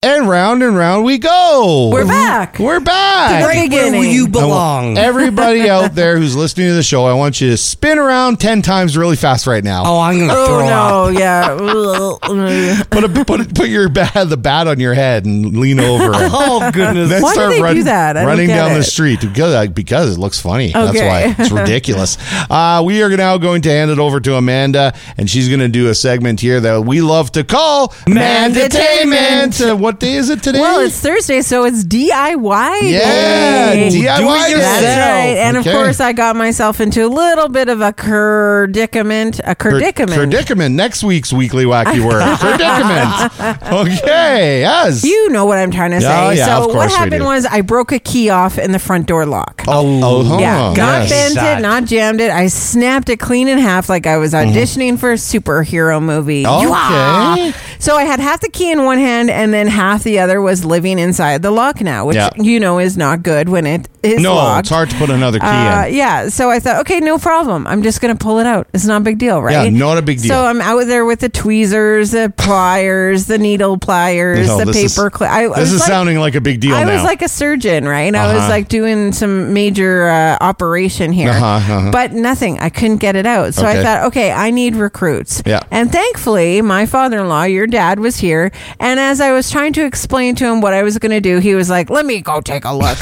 and round we go. We're back. We're back. Right where you belong. Everybody out there who's listening to the show, I want you to spin around 10 times really fast right now. Oh, I'm going to throw up. Yeah. Put the bat on your head and lean over. Oh, goodness. Then Why start do they do that? I don't running get down the it. street because it looks funny. That's Okay. why it's ridiculous. We are now going to hand it over to Amanda, and she's going to do a segment here that we love to call Mandatainment. What day is it today? Well, it's Thursday, so it's DIY yeah, day. DIY Do it day. yourself. That's right. And Okay. of course, I got myself into a little bit of a predicament. Predicament. Next week's weekly wacky word. Predicament. Okay. Yes. You know what I'm trying to say. Oh, yeah, So of course what we happened do. was I broke a key off in the front door lock. Yeah. Not Yes. bent it, not jammed it. I snapped it clean in half like I was auditioning for a superhero movie. Okay. Yah! So I had half the key in one hand and then half the other was living inside the lock now, which is not good when it is locked. It's hard to put another key in. Yeah, so I thought, okay, no problem. I'm just going to pull it out. It's not a big deal, right? Yeah, not a big deal. So I'm out there with the tweezers, the pliers, the needle pliers, No, the this paper clip. This is sounding like a big deal I now. was like a surgeon, right? I was like doing some major operation here, but nothing. I couldn't get it out. So I thought, okay, I need recruits. Yeah. And thankfully, my father-in-law, your dad, was here. And as I was trying to explain to him what I was going to do, he was like, let me go take a look,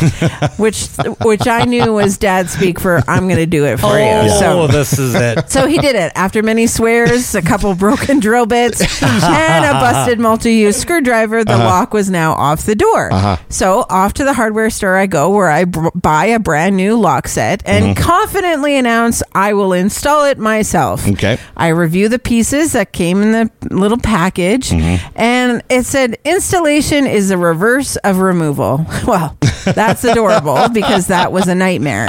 which I knew was dad speak for I'm going to do it for you. So this is it. so he did it. After many swears, a couple broken drill bits, and a busted multi-use screwdriver, the lock was now off the door. So off to the hardware store I go, where I buy a brand new lock set and confidently announce I will install it myself. Okay. I review the pieces that came in the little package, and it said installation is the reverse of removal. Well, that's adorable because that was a nightmare.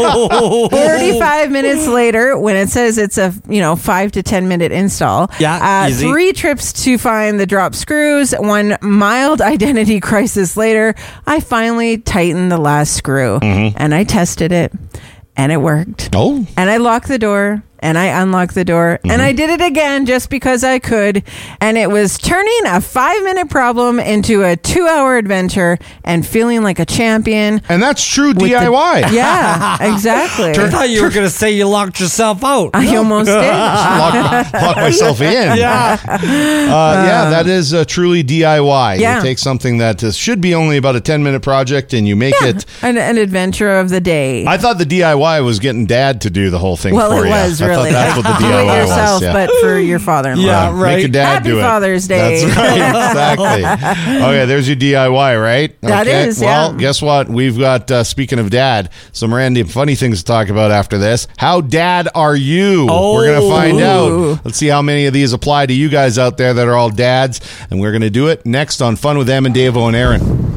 45 minutes later, when it says it's a 5 to 10 minute install, easy. 3 trips to find the drop screws, 1 mild identity crisis later, I finally tightened the last screw and I tested it and it worked. Oh. And I locked the door. And I unlocked the door and I did it again just because I could. And it was turning a 5-minute problem into a 2-hour adventure and feeling like a champion. And that's true DIY. Yeah, exactly. I thought you were going to say you locked yourself out. I almost did. Lock myself in. Yeah. That is truly DIY. Yeah. You take something that should be only about a 10-minute project and you make it. An adventure of the day. I thought the DIY was getting dad to do the whole thing Well, for it you. was I really. thought that's what the Do DIY it yourself, was. Yeah. but for your father-in-law. Yeah, right. Make your dad Happy do it. Father's Day. That's right. Exactly. Okay, there's your DIY, right? That okay. is, Well, yeah. guess what? We've got, speaking of dad, some random funny things to talk about after this. How dad are you? We're going to find out. Let's see how many of these apply to you guys out there that are all dads. And we're going to do it next on Fun with Em and Dave and Aaron.